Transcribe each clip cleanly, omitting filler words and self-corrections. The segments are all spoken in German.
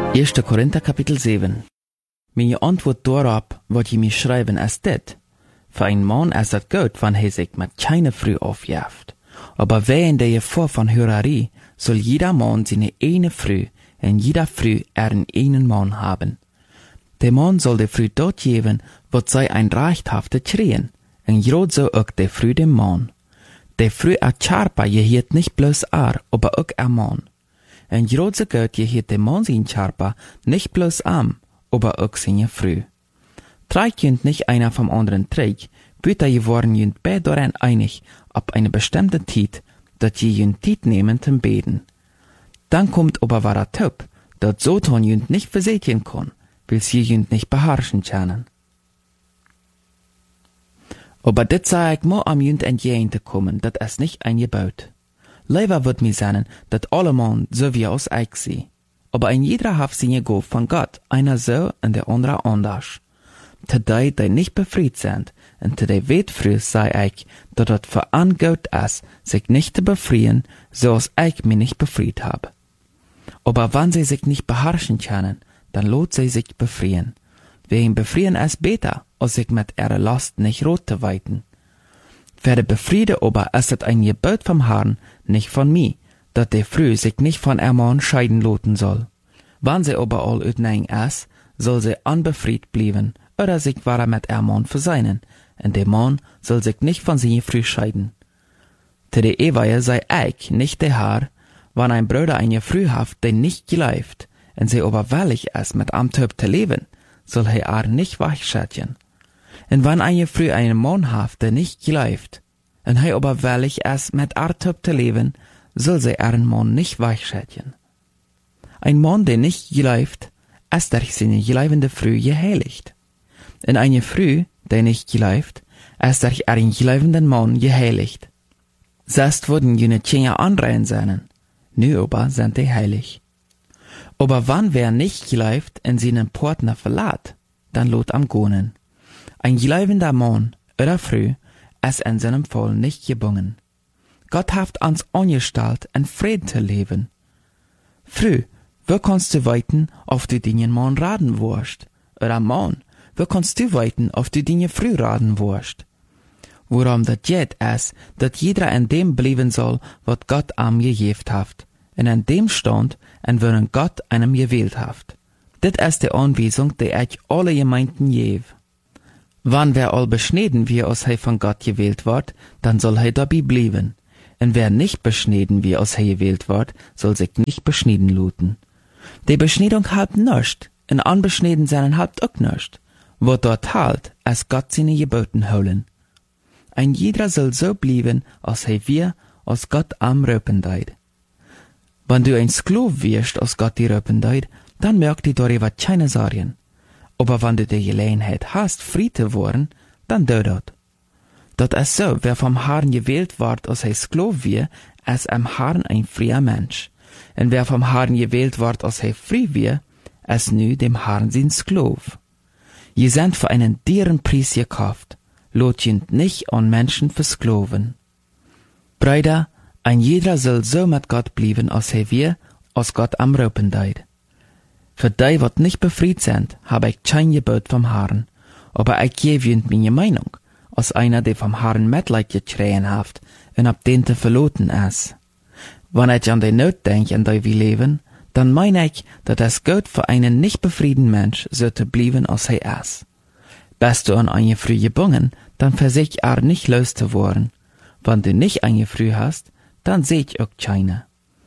1. Korinther Kapitel 7. Meine Antwort darauf, wat je mir schreiben, ist dit. Für ein Mann ist het gut, wenn sich mit keine Früh aufjaft. Aber während der Gefahr von Hurerei soll jeder Mann seine eine Früh und jeder Früh einen Mann haben. Der Mann soll der Früh dort geben, wat sei ein rechthafte Schrien, und grad so auch der Früh dem Mann. Der Früh a Charpa jehiet nicht bloß aber auch a Mann. Und grad so gut jehiet der Mann sein Charpa nicht bloß aber auch seine Früh. Trägt jünd nicht einer vom anderen Träg, büter je worden jünd bei daran einig, ab eine bestimmte Zeit, dat je jünd Zeit nehmen zum Beten. Dann kommt aber wahrer Typ, dat so ton jünd nicht versätjen kann, will sie jünd nicht beherrschen können. Aber dit sei ich mo am jünd entgegen zu kommen, dat es nicht eingebaut. Leider wird mir sagen, dat alle Mann so wie aus eich sie. Aber ein jeder hat seine Gabe von Gott, einer so und der andere anders. Zu die nicht befreit sind, und zu die weet früh sei ich, dat het für an gut ist, sich nicht zu befreien, so als ich mich nicht befreit habe. Aber wenn sie sich nicht beherrschen können, dann lohnt sie sich befreien. Wegen befreien ist besser, als sich mit ihrer Last nicht rot zu weiten. Für die Befriede aber ist es ein Gebot vom Herrn, nicht von mir, dat der Früh sich nicht von einem Mann scheiden loten soll. Wenn sie aber all uitnein ist, soll sie unbefreit bleiben, oder sich wahrer mit einem Mann verseinen, und der Mann soll sich nicht von seiner Früh scheiden. Zu der Ewehe sei ich, nicht der Herr, wenn ein Bruder eine Früh hat, der nicht geleift, und sie aber willig ist, mit am Typ zu leben, soll er nicht weichschätzen. Und wenn eine Früh einen Mann hat, der nicht geleift, und er aber willig ist, mit am Typ zu leben, soll sie ihren Mann nicht weichschätzen. Ein Mann, der nicht geleift, ist durch seine geleivende Früh geheiligt. Und eine Früh, der nicht geleift, ist durch ihren geleivenden Mann geheiligt. Selbst wurden jene Tjener anrein seinen, nu aber sind die heilig. Aber wann wer nicht geleift und seinen Partner verlässt, dann lot am Gonen. Ein geleivender Mann oder Früh ist in seinem Fall nicht gebunden. Gott hat uns angestellt, in Frieden zu leben. Früh, wo kannst du weiten, auf die Dinge Mann raten wirst? Oder Mann, wo kannst du weiten, auf die Dinge früh raten wirst? Worum das geht, ist, dass jeder in dem bleiben soll, was Gott am gegeben hat, und in dem Stand, in welchem Gott einem gewählt hat. Das ist die Anweisung, die ich alle Gemeinden gebe. Wann wer all beschneden wie aus er von Gott gewählt wird, dann soll er dabei bleiben. Und wer nicht beschneden wie aus er gewählt wird, soll sich nicht beschneden luten. Die Beschneidung halt nischt, und unbeschneden seinen halt auch nischt. Wo dort halt, als Gott seine Geboten holen. Ein jeder soll so bleiben, als er wir, als Gott am Röpen deit. Wenn du ein Sklav wirst, als Gott die Röpen deit, dann merkt die darüber keine Sorgen. Aber wenn du die Gelegenheit hast, frei zu werden, dann do dat. Dat ist so, wer vom Herrn gewählt wird, als er Sklav wird, ist am Herrn ein freier Mensch. Und wer vom Herrn gewählt wird, als er frei wird, ist nu dem Herrn sein Sklav. Je sind für einen dearen Preis gekauft, lot jent nicht an Menschen versklaven. Brüder, ein jeder soll so mit Gott bleiben, als er wir, als Gott am Röpen deit. Für die, wat nicht befreit sind, habe ich kein Gebot vom Herrn, aber ich gebe jent meine Meinung, als einer, der vom Herrn Mitleid geschrien hat und ab den zu verloten ist. Wenn ich an die Not denke, in der wir leben, dann meine ich, dass es gut für einen nicht befriedenen Mensch so zu bleiben, als er ist. Bist du an eine Früh gebunden, dann versich nicht loszuwerden. Wenn du nicht eine Früh hast, dann seh ich auch keine.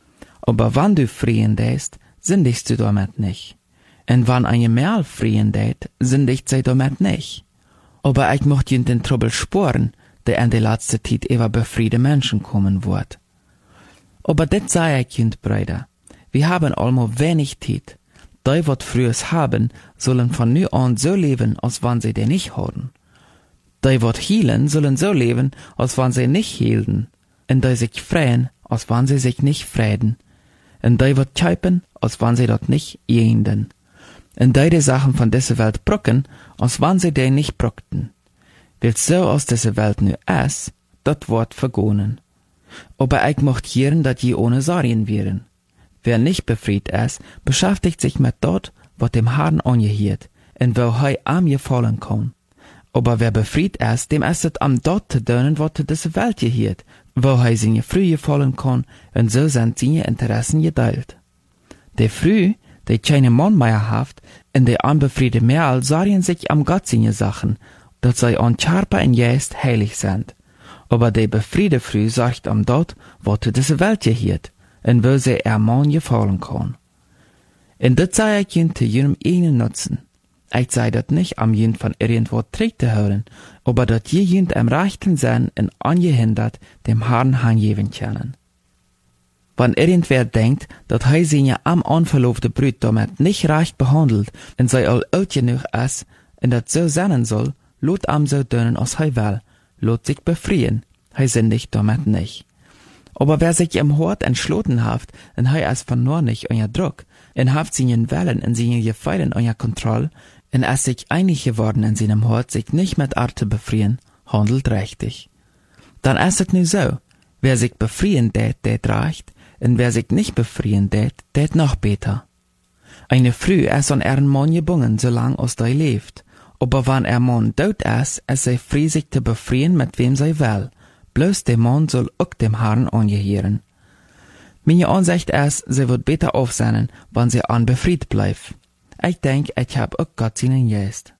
Aber wenn du frieren däst, sündigst du damit nicht. Und wenn eine Merl frieren dät, sündigt sie damit nicht. Aber ich möchte den Trouble sporen, der in der letzten Zeit über befriedete Menschen kommen wird. Aber das sei ich, Brüder. Wir haben allmo wenig Zeit. Die, wat frühes haben, sollen von nu an so leben, als wenn sie den nicht haben. Die, wat hielen, sollen so leben, als wenn sie nicht hielten. Und die sich freien, als wenn sie sich nicht freiden. Und die, wat tscheipen, als wenn sie dort nicht jehnden. Und die Sachen von dieser Welt brücken, als wenn sie den nicht brückten. Weil so aus dieser Welt nu ist, dat wird vergonen. Aber ich mocht hören, dat je ohne Sorgen wären. Wer nicht befried ist, beschäftigt sich mit dort, was dem Herrn angehiert, und wo er am gefallen kann. Aber wer befried ist, dem ist es am dort zu tun, was diese Welt gehiert, wo er seine Früh gefallen kann, und so sind seine Interessen geteilt. Die Früh, die keine Mann mehr haft, und die unbefriede Merl sorgen sich am Gott seine Sachen, dass sie an Körper und Geist heilig sind. Aber die befriede Früh sorgt am dort, was diese Welt gehiert, und wo sie Mann gefallen kann. Und das sei ich ihnen zu ihrem eigenen Nutzen. Ich sei das nicht am jünd von irgendwo Trick zu hören, aber dat je jünd am rechten Sinn und angehindert dem Herrn hingeben können. Wenn irgendwer denkt, dat er seine am unverlobte Brut damit nicht recht behandelt und sei all alt genug ist und dat so sein soll, lot am so dönen als er will, lot sich befreien, er sündigt damit nicht. Aber wer sich im Hort entschlossen haft, und er ist von nur nicht euer Druck, und haft seinen Willen und seine Gefallen euer Kontrolle, und es sich einig geworden in seinem Hort, sich nicht mit Art zu befrieren, handelt richtig. Dann ist es nur so, wer sich befrieren tät recht, und wer sich nicht befrieren tät noch besser. Eine Früh ist an ihren Mann gebunden, solange als er lebt, aber wenn er Mann tot ist sie frei sich zu befrieren, mit wem sie will, bloß der Mann soll auch dem Herrn angehören. Meine Ansicht ist, sie wird besser aufsehen, wenn sie unbefriedet bleibt. Ich denke, ich hab auch Gott seinen Geist.